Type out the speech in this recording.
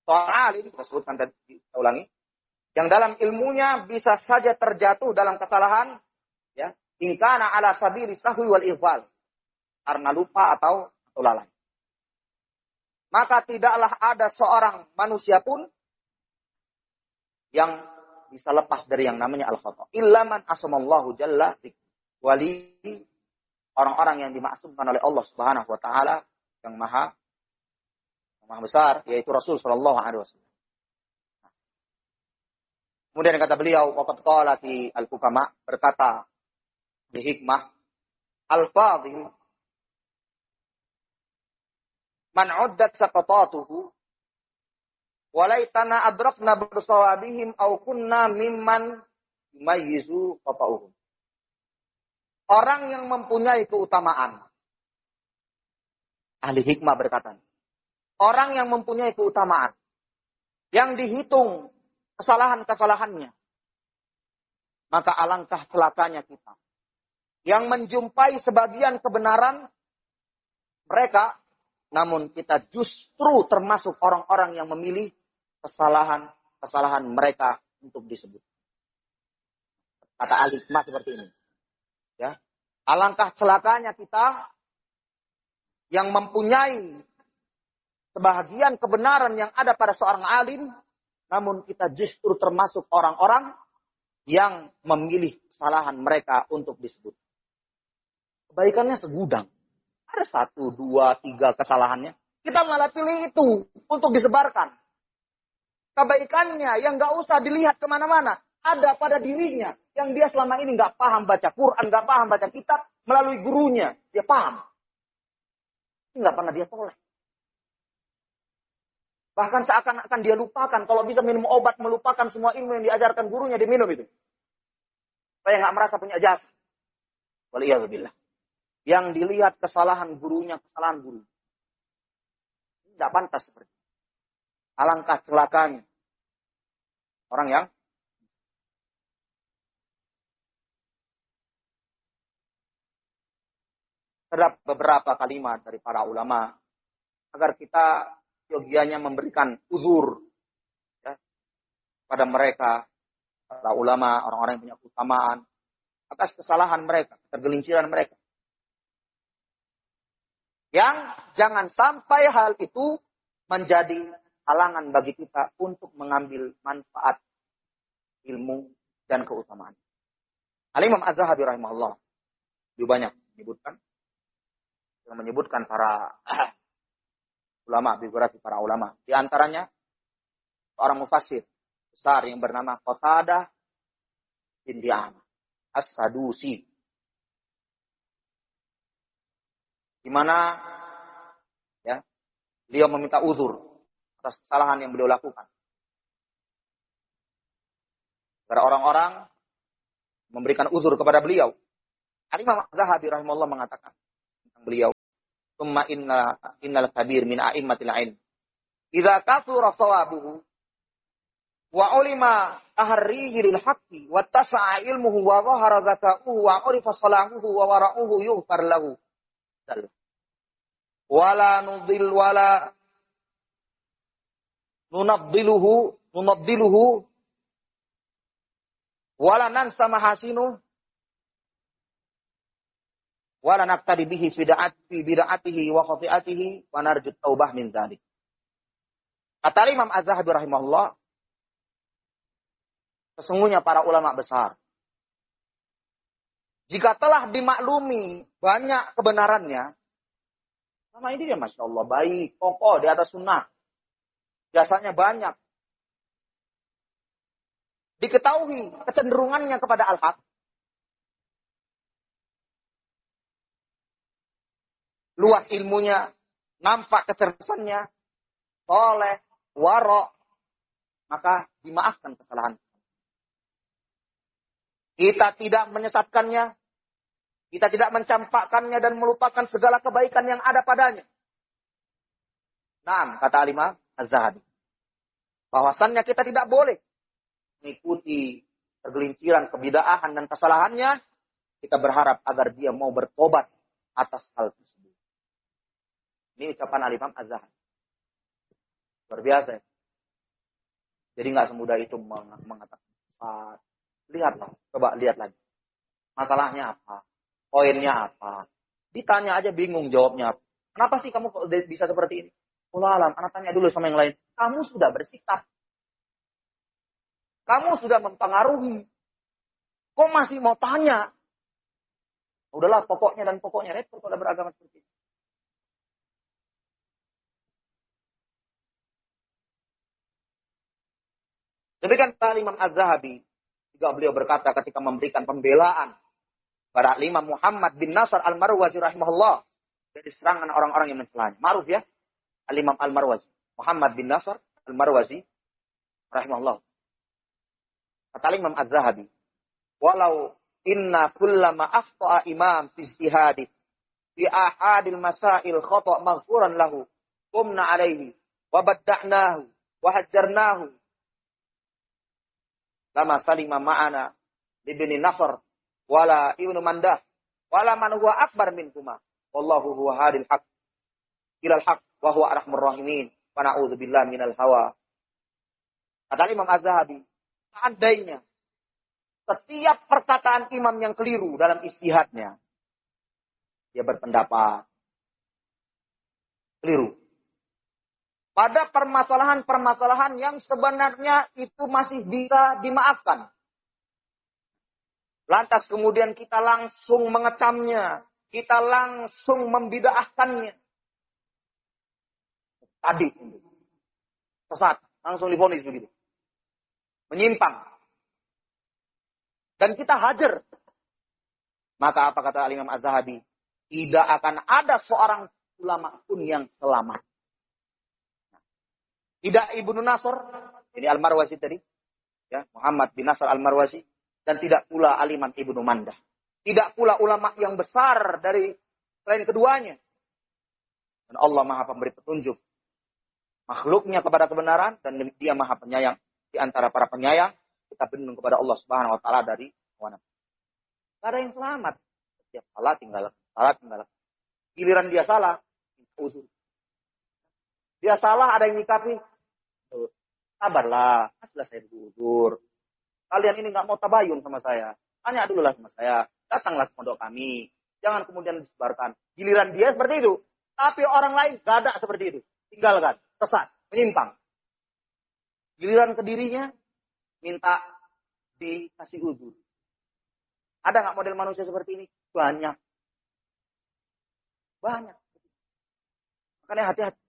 Soal ini kita sebutkan tadi, kita ulangi. Yang dalam ilmunya bisa saja terjatuh dalam kesalahan, ya, in kana ala sabili sahwi wal ighfal, karena lupa atau lalai. Maka tidaklah ada seorang manusia pun yang bisa lepas dari yang namanya al-khata. Illa man asamallahu jalla wali, orang-orang yang dimaksumkan oleh Allah Subhanahu wa taala yang maha besar, yaitu Rasul sallallahu alaihi wasallam. Kemudian kata beliau, waqad qalati al-hukama, berkata di hikmah, al-fadhil man uddat saqatatuhu walaitana adrakna bersawabihim aw kunna mimman yumayyizu qata'uhum. Orang yang mempunyai keutamaan. Ahli hikmah berkata, orang yang mempunyai keutamaan, yang dihitung kesalahan-kesalahannya, maka alangkah celakanya kita yang menjumpai sebagian kebenaran mereka, namun kita justru termasuk orang-orang yang memilih kesalahan mereka untuk disebut. Kata ahli hikmah seperti ini. Ya. Alangkah celakanya kita yang mempunyai sebahagian kebenaran yang ada pada seorang alim, namun kita justru termasuk orang-orang yang memilih kesalahan mereka untuk disebut. Kebaikannya segudang. Ada 1, 2, 3 kesalahannya. Kita malah pilih itu untuk disebarkan. Kebaikannya yang gak usah dilihat kemana-mana. Ada pada dirinya. Yang dia selama ini gak paham baca Quran, gak paham baca kitab. Melalui gurunya, dia paham. Ini gak pernah dia tolak. Bahkan seakan-akan dia lupakan. Kalau bisa minum obat, melupakan semua ilmu yang diajarkan gurunya, dia minum itu. Supaya gak merasa punya jasa. Waliyahzubillah. Yang dilihat kesalahan gurunya, kesalahan guru. Tidak pantas seperti itu. Alangkah celakanya orang yang terdapat beberapa kalimat dari para ulama agar kita yogianya memberikan uzur, ya, pada mereka, para ulama, orang-orang yang punya keutamaan atas kesalahan mereka, ketergelinciran mereka. Yang jangan sampai hal itu menjadi halangan bagi kita untuk mengambil manfaat ilmu dan keutamaan. Al-Imam Az-Zahabi rahimahullah lebih banyak menyebutkan para ulama, biografi para ulama. Di antaranya seorang mufassir besar yang bernama Qatadah bin Di'amah As-Sadusi, di mana ya beliau meminta uzur atas kesalahan yang beliau lakukan. Para orang-orang memberikan uzur kepada beliau. Al-Imam Az-Zahabi rahimahullah mengatakan tentang beliau, "Tsumma innal kabir min a'immatil 'ilm. Idza kasura shawabuhu wa ulima tahrihi lil haqqi wa tasa'a ilmuhu wa dhahara zaka'uhu wa urifa salahuhu wa wara'uhu yughfar lahu. Wala nudil wala nunaddiluhu wala nansa mahasinu wala naqtadi bihi fi bid'atihi wa khati'atihi wa narju taubah min dzalik." Kata Imam Az-Zahabi rahimahullah, sesungguhnya para ulama besar, jika telah dimaklumi banyak kebenarannya, sama ini ya Masya Allah, baik, kokoh di atas sunnah, jasanya banyak, diketahui kecenderungannya kepada al-haq, luas ilmunya, nampak kecerdasannya, soleh, warok, maka dimaafkan kesalahan. Kita tidak menyesatkannya, kita tidak mencampakkannya dan melupakan segala kebaikan yang ada padanya. Nah, kata Al-Imam Az-Zahabi, bahwasannya kita tidak boleh mengikuti tergelinciran kebidaahan dan kesalahannya. Kita berharap agar dia mau bertobat atas hal tersebut. Ini ucapan Al-Imam Az-Zahabi. Luar biasa. Jadi nggak semudah itu mengatakan. Lihatlah, coba lihat lagi. Masalahnya apa? Poinnya apa? Ditanya aja bingung jawabnya apa. Kenapa sih kamu kok bisa seperti ini? Alam, anak tanya dulu sama yang lain. Kamu sudah bersikap. Kamu sudah mempengaruhi. Kok masih mau tanya? Udahlah, pokoknya dan pokoknya repot kalau beragama seperti ini. Demikian Imam Az-Zahabi juga beliau berkata ketika memberikan pembelaan pada Imam Muhammad bin Nasr Al-Marwazi rahimahullah dari serangan orang-orang yang mencelanya. Ma'ruf ya, Al-Imam Al-Marwazi, Muhammad bin Nasr Al-Marwazi rahimahullah. Kata Imam Az-Zahabi, walau inna kullama akhta'a imam fi ijtihadi fi ahadil masail khata' maghfuran lahu qumna alaihi wa badda'nahu wa hajjarnahu lama salima ma'ana libni Nasr wala ibnu Mandah wala man huwa akbar minkuma wallahu huwa hadil haq ilal haq wa huwa arhamur rahimin wa na'udzu billahi minal hawa. Kata Imam Az-Zahabi, seandainya setiap perkataan imam yang keliru dalam ijtihadnya, dia berpendapat keliru pada permasalahan-permasalahan yang sebenarnya itu masih bisa dimaafkan. Lantas kemudian kita langsung mengecamnya, kita langsung membid'ahkannya. Tadi sesat, langsung divonis begitu. Menyimpang. Dan kita hajar. Maka apa kata Imam Az-Zahabi? Tidak akan ada seorang ulama pun yang selamat. Tidak Ibnu Nasr, ini Al-Marwazi tadi, ya, Muhammad bin Nasr Al-Marwazi, dan tidak pula Al-Imam Ibnu Mandah. Tidak pula ulama yang besar dari selain keduanya. Dan Allah Maha Pemberi petunjuk makhluknya kepada kebenaran, dan Dia Maha Penyayang di antara para penyayang. Kita berlindung kepada Allah Subhanahu wa taala dari hawa nafsu. Tidak ada yang selamat. Setiap salah tinggalkan. Giliran dia salah, uzur. Dia salah, ada yang nyikapi. Sabarlah, sudah saya uzur. Kalian ini nggak mau tabayun sama saya. Tanya dulu lah sama saya. Datanglah ke pondok kami. Jangan kemudian disebarkan. Giliran dia seperti itu. Tapi orang lain gak ada seperti itu. Tinggalkan, sesat, menyimpang. Giliran ke dirinya, minta dikasih uzur. Ada nggak model manusia seperti ini? Banyak. Makanya hati-hati.